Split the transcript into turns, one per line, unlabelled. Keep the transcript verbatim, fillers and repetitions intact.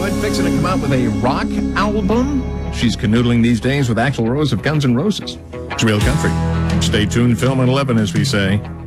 Floyd fixing to come out with a rock album. She's canoodling these days with Axl Rose of Guns N' Roses. It's Real Country. Stay tuned, Film at eleven, as we say.